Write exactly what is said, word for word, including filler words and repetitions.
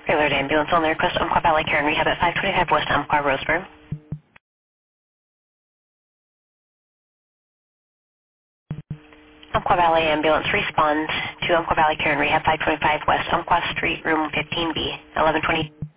Alert ambulance only request Umpqua Valley Care and Rehab at five twenty-five West Umpqua Roseburg. Umpqua Valley ambulance responds to Umpqua Valley Care and Rehab five twenty-five West Umpqua Street, room fifteen B, eleven twenty.